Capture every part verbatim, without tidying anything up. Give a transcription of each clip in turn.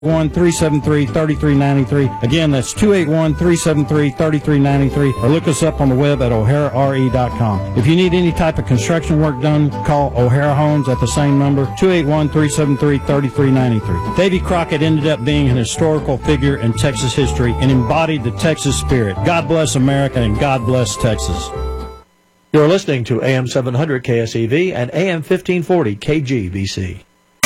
one three seven three, three three nine three. Again, that's two eight one, three seven three, three three nine three, or look us up on the web at o'hara r e dot com. If you need any type of construction work done, call O'Hara Homes at the same number, two eight one, three seven three, three three nine three. Davy Crockett ended up being an historical figure in Texas history and embodied the Texas spirit. God bless America and God bless Texas. You're listening to A M seven hundred K S E V and A M fifteen forty K G B C.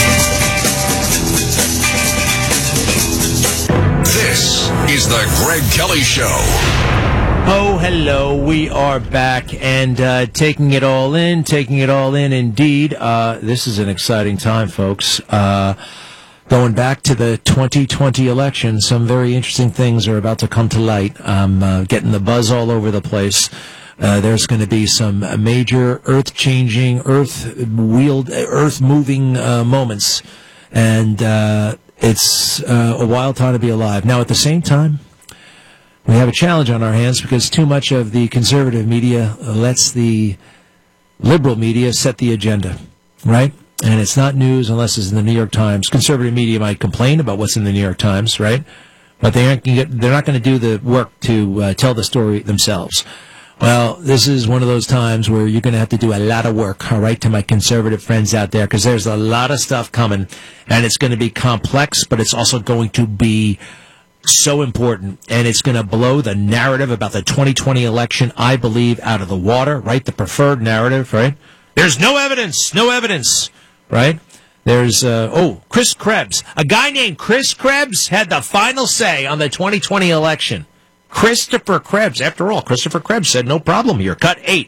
This is the Greg Kelly Show. Oh, hello. We are back and uh, taking it all in, taking it all in indeed. Uh, this is an exciting time, folks. Uh, going back to the twenty twenty election, some very interesting things are about to come to light. I'm uh, getting the buzz all over the place. Uh, there's going to be some major earth-changing, earth-wheeled, earth-moving uh, moments. And uh, it's uh, a wild time to be alive. Now, at the same time, we have a challenge on our hands because too much of the conservative media lets the liberal media set the agenda, right? And it's not news unless it's in the New York Times. Conservative media might complain about what's in the New York Times, right? But they aren't gonna get, they're not going to do the work to uh, tell the story themselves. Well, this is one of those times where you're going to have to do a lot of work, all right, to my conservative friends out there, because there's a lot of stuff coming, and it's going to be complex, but it's also going to be so important, and it's going to blow the narrative about the twenty twenty election, I believe, out of the water, right? The preferred narrative, right? There's no evidence, no evidence, right? There's, uh, oh, Chris Krebs. A guy named Chris Krebs had the final say on the twenty twenty election. Christopher Krebs. After all, Christopher Krebs said, no problem here. Cut eight.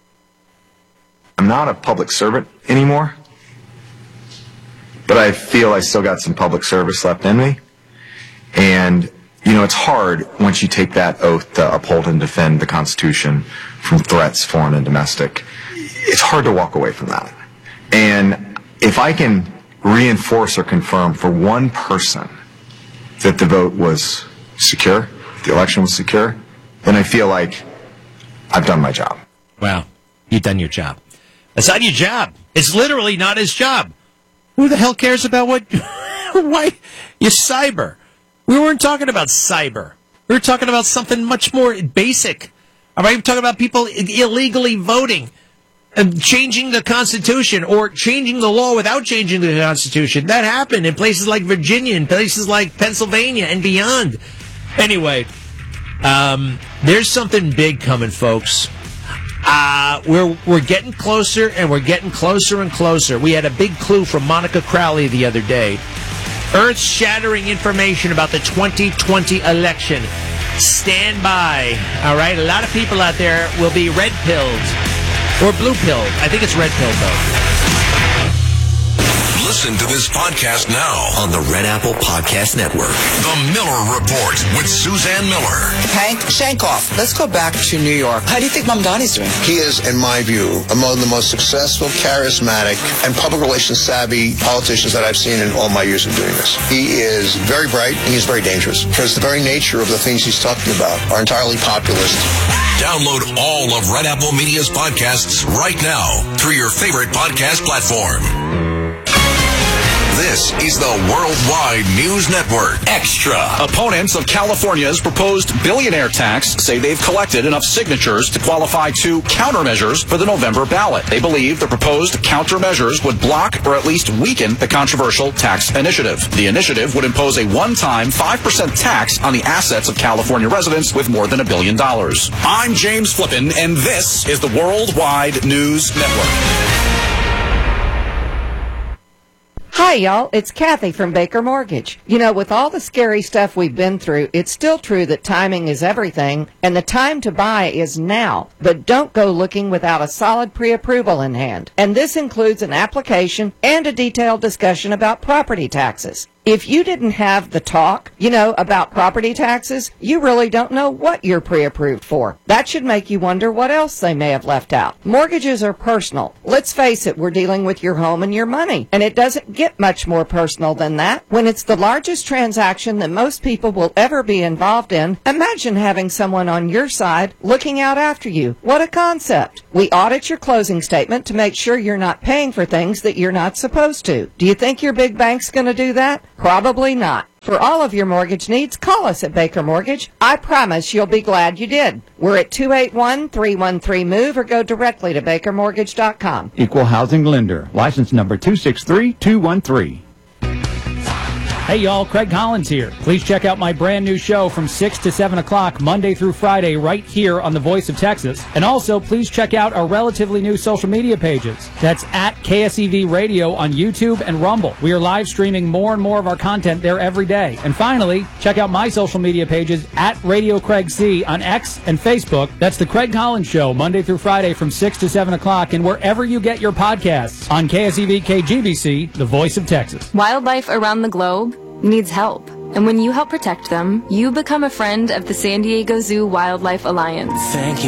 I'm not a public servant anymore, but I feel I still got some public service left in me. And, you know, it's hard once you take that oath to uphold and defend the Constitution from threats, foreign and domestic. It's hard to walk away from that. And if I can reinforce or confirm for one person that the vote was secure, the election was secure, then I feel like I've done my job. Wow. You've done your job. That's not your job. It's literally not his job. Who the hell cares about what? Why? You're cyber. We weren't talking about cyber. We were talking about something much more basic. All right? We're talking about people illegally voting and changing the Constitution or changing the law without changing the Constitution. That happened in places like Virginia, in places like Pennsylvania and beyond. Anyway, um, there's something big coming, folks. Uh, we're we're getting closer, and we're getting closer and closer. We had a big clue from Monica Crowley the other day. Earth-shattering information about the twenty twenty election. Stand by. All right? A lot of people out there will be red-pilled or blue-pilled. I think it's red-pilled, though. Listen to this podcast now on the Red Apple Podcast Network. The Miller Report with Suzanne Miller. Hank Shankoff, let's go back to New York. How do you think Mamdani's doing? He is, in my view, among the most successful, charismatic, and public relations savvy politicians that I've seen in all my years of doing this. He is very bright, and he's very dangerous, because the very nature of the things he's talking about are entirely populist. Download all of Red Apple Media's podcasts right now through your favorite podcast platform. This is the Worldwide News Network Extra. Opponents of California's proposed billionaire tax say they've collected enough signatures to qualify two countermeasures for the November ballot. They believe the proposed countermeasures would block or at least weaken the controversial tax initiative. The initiative would impose a one-time five percent tax on the assets of California residents with more than a billion dollars. I'm James Flippin, and this is the Worldwide News Network. Hi, y'all. It's Kathy from Baker Mortgage. You know, with all the scary stuff we've been through, it's still true that timing is everything, and the time to buy is now. But don't go looking without a solid pre-approval in hand. And this includes an application and a detailed discussion about property taxes. If you didn't have the talk, you know, about property taxes, you really don't know what you're pre-approved for. That should make you wonder what else they may have left out. Mortgages are personal. Let's face it, we're dealing with your home and your money, and it doesn't get much more personal than that. When it's the largest transaction that most people will ever be involved in, imagine having someone on your side looking out after you. What a concept. We audit your closing statement to make sure you're not paying for things that you're not supposed to. Do you think your big bank's going to do that? Probably not. For all of your mortgage needs, call us at Baker Mortgage. I promise you'll be glad you did. We're at two eight one, three one three, MOVE or go directly to baker mortgage dot com. Equal housing lender. License number two six three two one three. Hey y'all, Craig Collins here. Please check out my brand new show from six to seven o'clock Monday through Friday right here on the Voice of Texas. And also, please check out our relatively new social media pages. That's at K S E V Radio on YouTube and Rumble. We are live streaming more and more of our content there every day. And finally, check out my social media pages at Radio Craig C on X and Facebook. That's the Craig Collins Show Monday through Friday from six to seven o'clock and wherever you get your podcasts on K S E V K G B C, the Voice of Texas. Wildlife around the globe needs help. And when you help protect them, you become a friend of the San Diego Zoo Wildlife Alliance. Thank you.